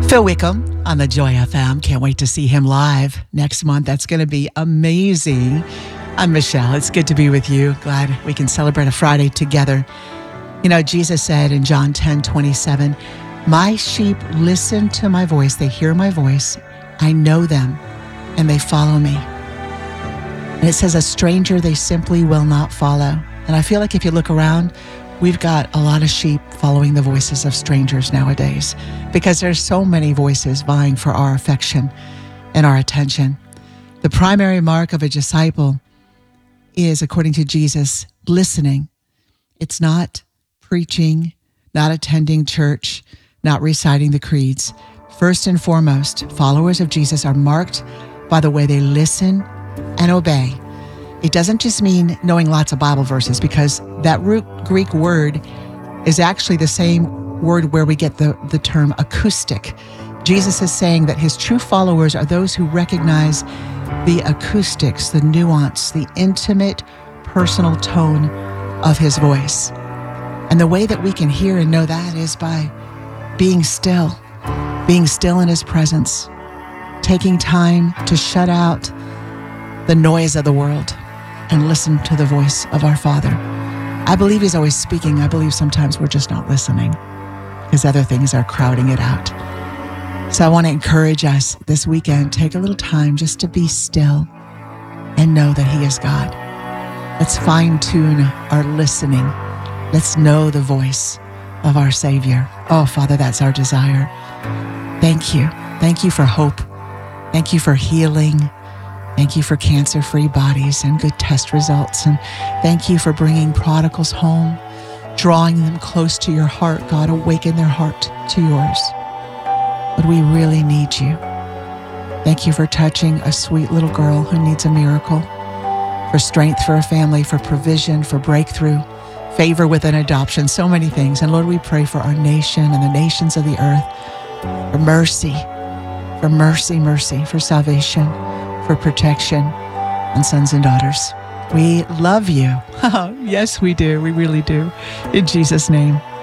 Phil Wickham on the Joy FM. Can't wait to see him live next month. That's going to be amazing. I'm Michelle. It's good to be with you. Glad we can celebrate a Friday together. You know, Jesus said in John 10:27, "My sheep listen to my voice. They hear my voice. I know them, and they follow me." And it says, "A stranger they simply will not follow." And I feel like if you look around, we've got a lot of sheep following the voices of strangers nowadays because there's so many voices vying for our affection and our attention. The primary mark of a disciple is, according to Jesus, listening. It's not preaching, not attending church, not reciting the creeds. First and foremost, followers of Jesus are marked by the way they listen and obey. It doesn't just mean knowing lots of Bible verses, because that root Greek word is actually the same word where we get the term acoustic. Jesus is saying that his true followers are those who recognize the acoustics, the nuance, the intimate, personal tone of his voice. And the way that we can hear and know that is by being still in his presence, taking time to shut out the noise of the world and listen to the voice of our Father. I believe he's always speaking. I believe sometimes we're just not listening because other things are crowding it out. So I want to encourage us this weekend, take a little time just to be still and know that he is God. Let's fine-tune our listening. Let's know the voice of our Savior. Oh, Father, that's our desire. Thank you. Thank you for hope. Thank you for healing. Thank you for cancer-free bodies and good test results. And thank you for bringing prodigals home, drawing them close to your heart. God, awaken their heart to yours. But we really need you. Thank you for touching a sweet little girl who needs a miracle, for strength for a family, for provision, for breakthrough, favor with an adoption, so many things. And Lord, we pray for our nation and the nations of the earth, for mercy, for salvation, for protection on sons and daughters. We love you. Yes, we do. We really do. In Jesus' name.